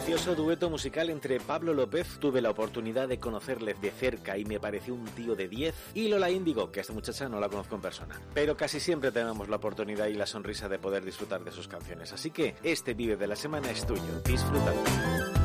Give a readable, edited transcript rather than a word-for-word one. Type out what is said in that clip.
precioso dueto musical entre Pablo López, tuve la oportunidad de conocerle de cerca y me pareció un tío de 10, y Lola Índigo, que a esta muchacha no la conozco en persona. Pero casi siempre tenemos la oportunidad y la sonrisa de poder disfrutar de sus canciones, así que este vídeo de la semana es tuyo, disfrútalo.